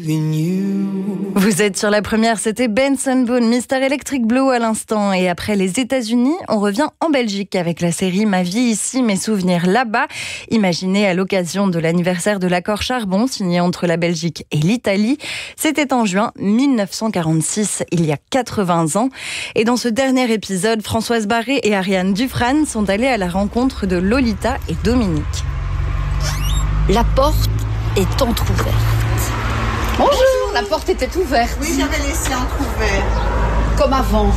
Vous êtes sur la première, c'était Benson Boone, Mr. Electric Blue à l'instant. Et après les États-Unis, on revient en Belgique avec la série Ma vie ici, mes souvenirs là-bas. Imaginée à l'occasion de l'anniversaire de l'accord charbon signé entre la Belgique et l'Italie. C'était en juin 1946, il y a 80 ans. Et dans ce dernier épisode, Françoise Barré et Ariane Dufresne sont allées à la rencontre de Lolita et Dominique. La porte est entrouverte. Bonjour, la porte était ouverte. Oui, j'avais laissé entrouvert. Comme avant.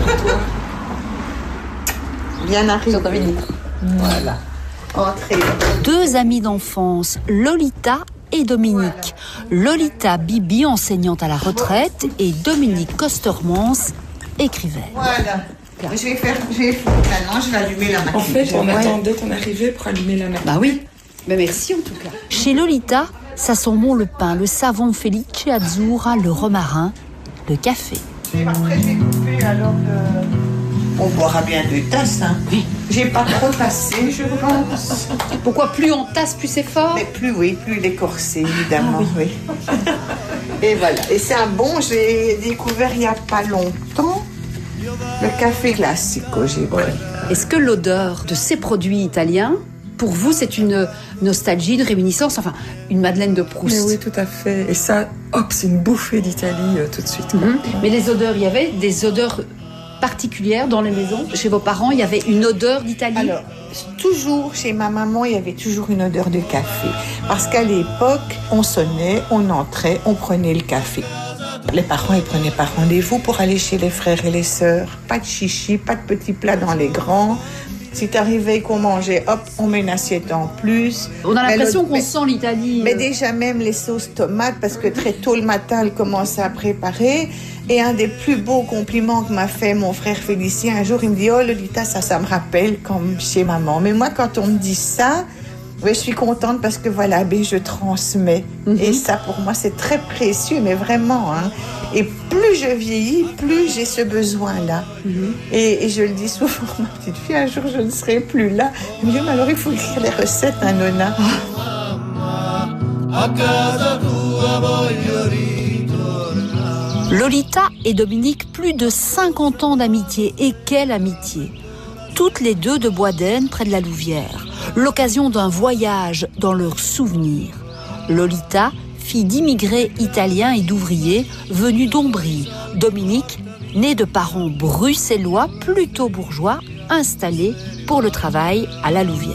Bien arrivé. Voilà. Entrez. Deux amies d'enfance, Lolita et Dominique. Voilà. Lolita Bibi, enseignante à la retraite, et Dominique Kostermans, écrivaine. Voilà. Maintenant, je vais allumer la machine. En fait, on attendait ton arrivée pour allumer la machine. Bah oui, mais merci en tout cas. Chez Lolita, ça sent bon le pain, le savon Felice Azzurra, le romarin, le café. Après, je vais couper alors on boira bien 2 tasses. Hein. Oui. J'ai pas trop tassé, je pense. Pourquoi plus on tasse, plus c'est fort? Mais plus il est corsé, évidemment. Ah, oui. Et voilà. Et c'est un bon, j'ai découvert il n'y a pas longtemps, le café classique que j'ai pris. Est-ce que l'odeur de ces produits italiens, pour vous, c'est une nostalgie, une réminiscence, enfin, une Madeleine de Proust? Mais oui, tout à fait. Et ça, hop, c'est une bouffée d'Italie tout de suite. Mais les odeurs, il y avait des odeurs particulières dans les maisons? Chez vos parents, il y avait une odeur d'Italie? Alors, toujours, chez ma maman, il y avait toujours une odeur de café. Parce qu'à l'époque, on sonnait, on entrait, on prenait le café. Les parents, ils prenaient pas rendez-vous pour aller chez les frères et les sœurs. Pas de chichi, pas de petits plats dans les grands. Si t'arrivais qu'on mangeait, hop, on met une assiette en plus. On a l'impression qu'on sent l'Italie. Mais déjà même les sauces tomates, parce que très tôt le matin, elle commençait à préparer. Et un des plus beaux compliments que m'a fait mon frère Félicien, un jour, il me dit « Oh Lolita, ça me rappelle comme chez maman. » Mais moi, quand on me dit ça, je suis contente parce que voilà, je transmets. Et ça, pour moi, c'est très précieux, mais vraiment. Hein. Et plus je vieillis, plus j'ai ce besoin-là. Et je le dis souvent, ma petite fille, un jour, je ne serai plus là. Elle me dit, mais alors, il faut écrire les recettes, hein, Nona. Lolita et Dominique, plus de 50 ans d'amitié. Et quelle amitié! Toutes les deux de Boisdaine, près de la Louvière. L'occasion d'un voyage dans leurs souvenirs. Lolita, fille d'immigrés italiens et d'ouvriers, venue d'Ombrie. Dominique, née de parents bruxellois, plutôt bourgeois, installés pour le travail à la Louvière.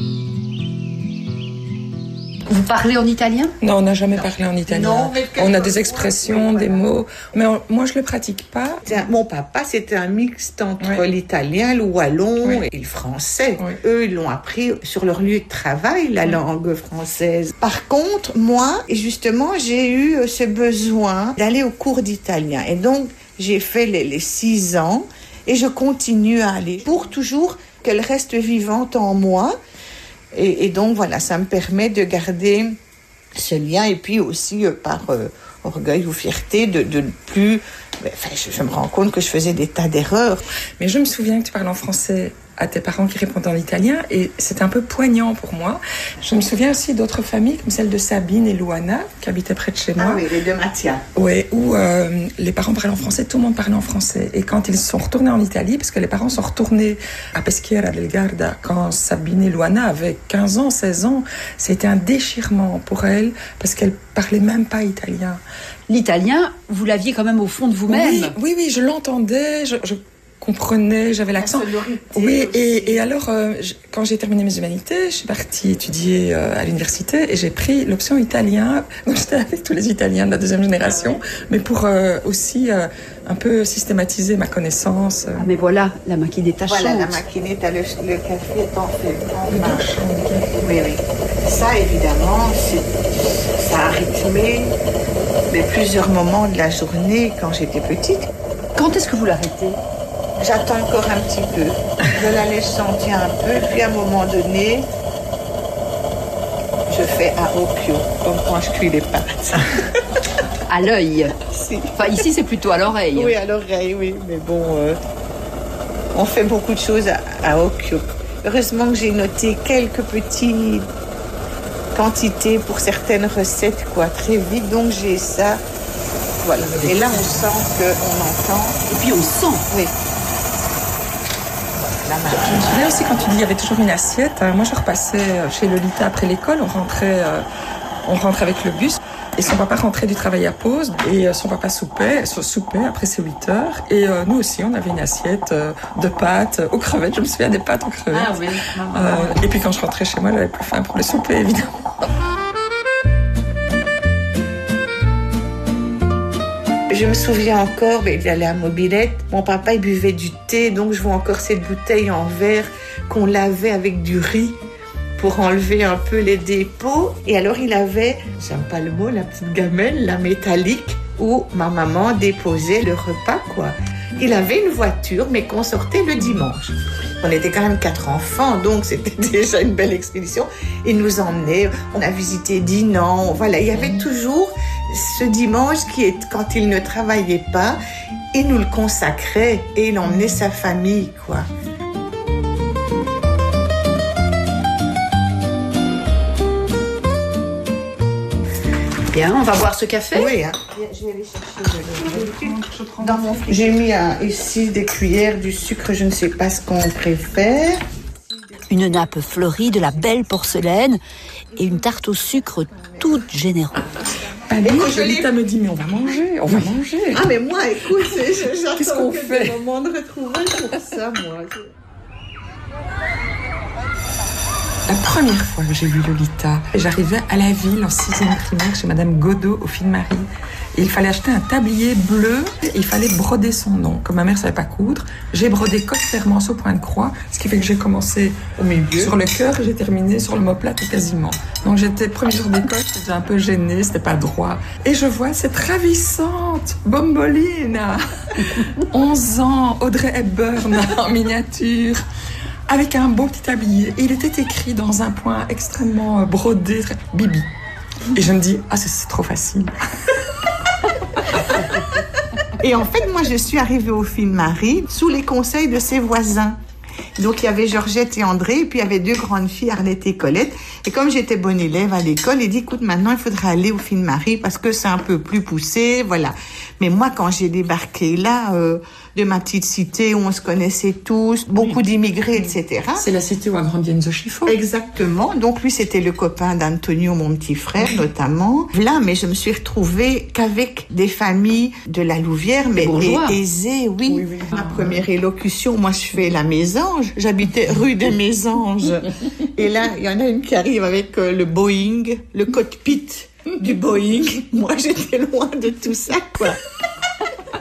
Vous parlez en italien? Non, on n'a jamais parlé en italien. Non, on a des expressions, des mots. Mais moi, je ne le pratique pas. Mon papa, c'était un mixte entre l'italien, le wallon et le français. Oui. Eux, ils l'ont appris sur leur lieu de travail, la langue française. Par contre, moi, justement, j'ai eu ce besoin d'aller au cours d'italien. Et donc, j'ai fait les 6 ans et je continue à aller pour toujours qu'elle reste vivante en moi. Et donc, voilà, ça me permet de garder ce lien et puis aussi par orgueil ou fierté de ne plus... Enfin, je me rends compte que je faisais des tas d'erreurs. Mais je me souviens que tu parles en français à tes parents qui répondent en italien et c'était un peu poignant pour moi. Je me souviens aussi d'autres familles comme celle de Sabine et Luana qui habitaient près de chez moi. Ah oui, les deux Mattia. Oui, où les parents parlaient en français, tout le monde parlait en français. Et quand ils sont retournés en Italie, parce que les parents sont retournés à Peschiera del Garda quand Sabine et Luana avaient 15 ans, 16 ans, c'était un déchirement pour elles parce qu'elles parlaient même pas italien. L'italien, vous l'aviez quand même au fond de vous-même. Oui, je l'entendais, je comprenais, j'avais l'accent. Oui, et alors, quand j'ai terminé mes humanités, je suis partie étudier à l'université et j'ai pris l'option italien. Donc j'étais avec tous les Italiens de la 2e génération, mais pour aussi un peu systématiser ma connaissance. Ah, mais voilà, la maquinetta chante. Voilà, la maquinetta, le café est en marche. Oui. Ça, évidemment, ça a rythmé plusieurs moments de la journée quand j'étais petite. Quand est-ce que vous l'arrêtez? J'attends encore un petit peu. Je la laisse sentir un peu, puis à un moment donné, je fais à occhio, comme quand je cuis les pâtes. À l'œil. Si. Enfin, ici, c'est plutôt à l'oreille. Oui, à l'oreille, oui. Mais bon, on fait beaucoup de choses à occhio. Heureusement que j'ai noté quelques petits quantité pour certaines recettes, quoi, très vite. Donc j'ai ça. Voilà. Et là, on sent qu'on entend. Et puis on sent. Oui. Je me souviens aussi quand tu dis qu'il y avait toujours une assiette. Moi, je repassais chez Lolita après l'école. On rentrait avec le bus. Et son papa rentrait du travail à pause. Et son papa soupait après ses 8 heures. Et nous aussi, on avait une assiette de pâtes aux crevettes. Je me souviens des pâtes aux crevettes. Ah oui. Et puis quand je rentrais chez moi, j'avais plus faim pour le souper, évidemment. Je me souviens encore, il allait à Mobilette. Mon papa, il buvait du thé. Donc je vois encore cette bouteille en verre qu'on lavait avec du riz pour enlever un peu les dépôts. Et alors, il avait, j'aime pas le mot, la petite gamelle, la métallique, où ma maman déposait le repas, quoi. Il avait une voiture, mais qu'on sortait le dimanche. On était quand même 4 enfants, donc c'était déjà une belle expédition. Il nous emmenait, on a visité Dinan, voilà. Il y avait toujours ce dimanche qui est, quand il ne travaillait pas, il nous le consacrait et il emmenait sa famille, quoi. Bien, on va boire ce café. Oui, hein. Je vais aller chercher dans mon frigo. J'ai mis ici des cuillères, du sucre, je ne sais pas ce qu'on préfère. Une nappe fleurie, de la belle porcelaine et une tarte au sucre toute généreuse. Allez, Lolita me dit, mais on va manger. Ah, mais moi, écoute, j'attends Qu'est-ce qu'on fait le moment de retrouver pour ça, moi. La première fois que j'ai vu Lolita, j'arrivais à la ville en 6e primaire chez Madame Godot au Film-Marie. Et il fallait acheter un tablier bleu et il fallait broder son nom. Comme ma mère ne savait pas coudre, j'ai brodé Côte Fermance au point de croix, ce qui fait que j'ai commencé au milieu, sur le cœur, et j'ai terminé sur l'omoplate quasiment. Donc j'étais premier jour d'école, j'étais un peu gênée, c'était pas droit. Et je vois cette ravissante Bombolina, 11 ans, Audrey Hepburn en miniature, avec un beau petit tablier. Et il était écrit dans un point extrêmement brodé, Bibi. Et je me dis, c'est trop facile. Et en fait, moi, je suis arrivée au Film-Marie sous les conseils de ses voisins. Donc, il y avait Georgette et André, et puis il y avait 2 grandes filles, Arlette et Colette. Et comme j'étais bonne élève à l'école, il dit, écoute, maintenant, il faudra aller au Film-Marie parce que c'est un peu plus poussé, voilà. Mais moi, quand j'ai débarqué là, de ma petite cité où on se connaissait tous, beaucoup d'immigrés, etc. C'est la cité où a grandi Enzo Schifo. Exactement. Donc, lui, c'était le copain d'Antonio, mon petit frère, notamment. Là, mais je me suis retrouvée qu'avec des familles de la Louvière, mais aisées, oui. Ma première élocution, moi, je fais la Mésange. J'habitais rue des Mésanges. Et là, il y en a une qui arrive avec le Boeing, le cockpit du Boeing. Moi, j'étais loin de tout ça, quoi.